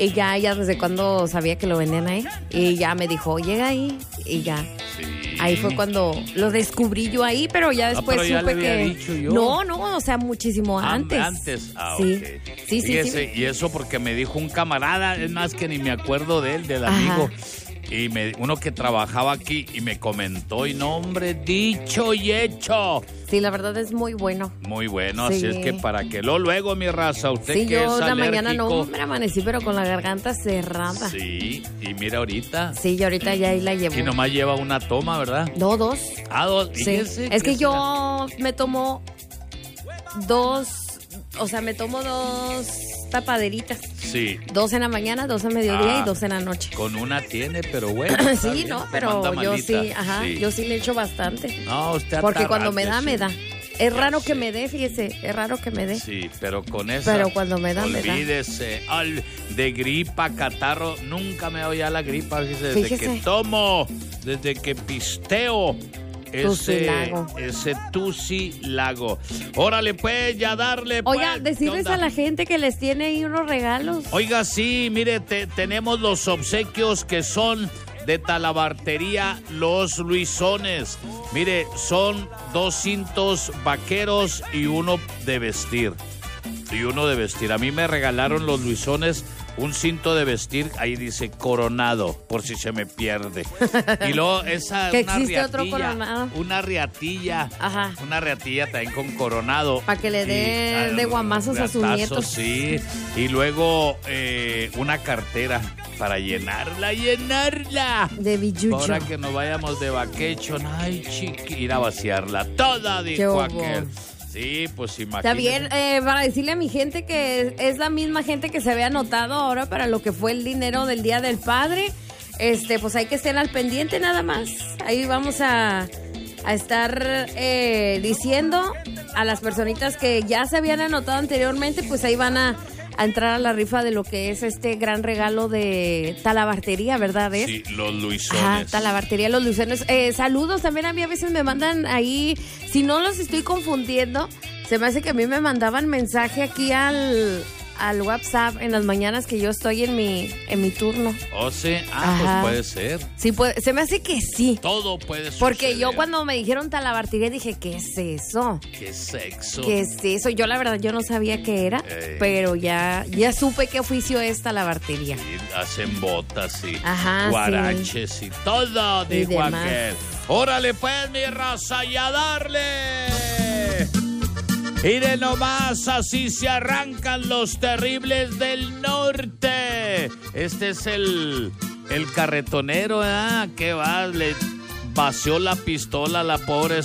Y ya desde cuando sabía que lo vendían ahí. Y ya me dijo, llega ahí. Y ya. Sí. Ahí fue cuando lo descubrí yo ahí, pero ya después pero ya supe le había que... dicho yo. No, o sea, muchísimo antes. Antes. Sí. Ok. Sí. Y eso porque me dijo un camarada, es más que ni me acuerdo de él, del Ajá. amigo. Y uno que trabajaba aquí y me comentó, y no, hombre, dicho y hecho. Sí, la verdad es muy bueno. Muy bueno, Sí. así es que para que luego, mi raza, usted Sí, que yo es la mañana alérgico. me amanecí, pero con la garganta cerrada. Sí, y mira ahorita. Sí, yo ahorita ya ahí la llevo. Y nomás lleva una toma, ¿verdad? No, 2. Ah, 2. Sí. Es que yo me tomo 2, o sea, me tomo 2 tapaderitas. Sí. 2 en la mañana, 2 a mediodía y 2 en la noche. Con una tiene, pero bueno. está Sí, bien, no, te pero manda yo malita. sí, yo sí le echo bastante. No, usted Porque cuando me da, atarrante, me da. sí. Es Ya raro sé. que me dé, fíjese, es raro que me dé. Sí, pero con esa. Pero cuando me da, me da. olvídese. De gripa, catarro, nunca me doy ya la gripa, fíjese, desde Fíjese. que tomo, desde que pisteo. Tussilago. Ese Tussilago. Órale, pues, ya darle, pues. Oiga, decirles a la gente que les tiene ahí unos regalos. Oiga, sí, mire, tenemos los obsequios que son de Talabartería Los Luisones. Mire, son 2 cintos vaqueros y uno de vestir. A mí me regalaron los Luisones un cinto de vestir, ahí dice Coronado, por si se me pierde. Y luego esa Que una existe otro riatilla, Coronado. una riatilla. Ajá. Una riatilla también con Coronado. Pa' que le dé de guamazos a sus Riatazos, nietos. Sí. Y luego una cartera para llenarla. De billuyo. Ahora que nos vayamos de vacation, ay, ir a vaciarla toda, Qué dijo hubo. aquel. Sí, pues imagínate. Está bien, para decirle a mi gente que es la misma gente que se había anotado ahora para lo que fue el dinero del Día del Padre. Pues hay que estar al pendiente nada más. Ahí vamos a estar diciendo a las personitas que ya se habían anotado anteriormente, pues ahí van a entrar a la rifa de lo que es este gran regalo de Talabartería, ¿verdad? Sí, los Luisones. Ajá, Talabartería Los Luisones. Saludos, también a mí a veces me mandan ahí, si no los estoy confundiendo, se me hace que a mí me mandaban mensaje aquí al WhatsApp en las mañanas que yo estoy en mi turno. ¿O sí? Ajá. Pues puede ser. Sí, se me hace que sí. Todo puede suceder. Porque yo cuando me dijeron Talabartería dije, ¿qué es eso? Qué sexo. ¿Qué es eso? Yo la verdad yo no sabía qué era, pero ya supe qué oficio es Talabartería. Sí, hacen botas y Ajá, guaraches y todo, Y dijo demás. aquel. Órale pues, mi raza, y a darle. Mire nomás, así se arrancan los terribles del norte. Este es el carretonero, ¿eh? ¿Qué va? Le vació la pistola a la pobre